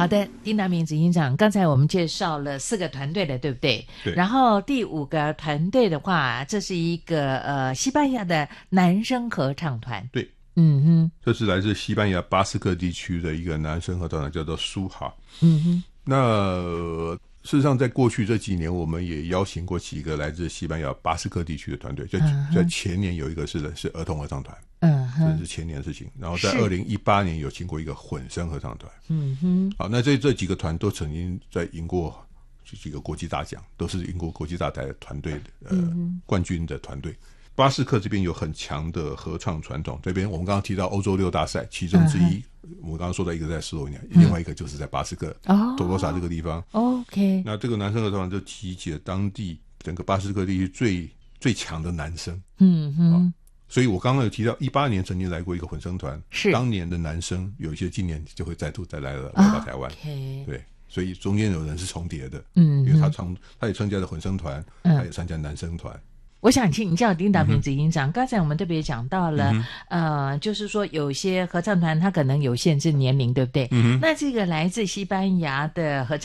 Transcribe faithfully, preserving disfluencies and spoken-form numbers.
好的，丁达明执行长，刚才我们介绍了四个团队的，对不对？ 对。 然后第五个团队的话，这是一个呃西班牙的男声合唱团。 对， 嗯哼， 这是来自西班牙巴斯克地区的一个男声合唱团，叫做苏哈。 嗯哼， 那、呃、事实上，在过去这几年，我们也邀请过几个来自西班牙巴斯克地区的团队。在、嗯、在前年有一个是是儿童合唱团。 嗯哼， 这是前年的事情。然后在二零一八年有请过一个混声合唱团。 嗯哼， 好，那这这几个团都曾经在赢过几个国际大奖，都是赢过国际大赛的团队的呃、嗯、冠军的团队。巴斯克这边有很强的合唱传统，这边我们刚刚提到欧洲六大赛，其中之一、嗯、我们刚刚说的一个在斯洛文尼亚、嗯，另外一个就是在巴斯克托罗萨这个地方。 OK， 那这个男生合唱团就集结当地整个巴斯克地区最最强的男生。 嗯哼。 所以我刚刚有提到，一八年曾经来过一个混声团， 是当年的男生有一些今年就会再度再来了来到台湾。 Okay. 对，所以中间有人是重叠的， 嗯， 因为他参他也参加了混声团、嗯，他也参加男生团。 我想请教丁达明执行长，刚、嗯、才我们特别讲到了、嗯，呃，就是说有些合唱团它可能有限制年龄，对不对？ 嗯， 那这个来自西班牙的合唱